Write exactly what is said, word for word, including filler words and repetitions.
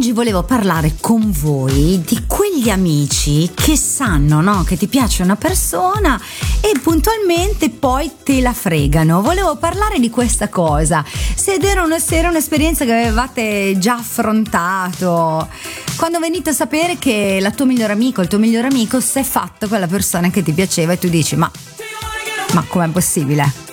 oggi volevo parlare con voi di quegli amici che sanno, no, che ti piace una persona e puntualmente poi te la fregano. Volevo parlare di questa cosa, se era, una, se era un'esperienza che avevate già affrontato, quando venite a sapere che la tua migliore amico, il tuo migliore amico si è fatto quella persona che ti piaceva e tu dici ma, ma com'è possibile?